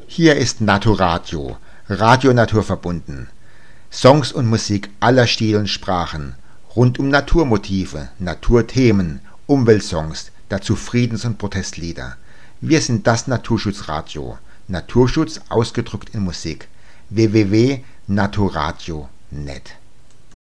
Hier ist Naturadio, Radio naturverbunden. Songs und Musik aller Stile und Sprachen, rund um Naturmotive, Naturthemen, Umweltsongs, dazu Friedens- und Protestlieder. Wir sind das Naturschutzradio. Naturschutz ausgedrückt in Musik. www.naturadio.net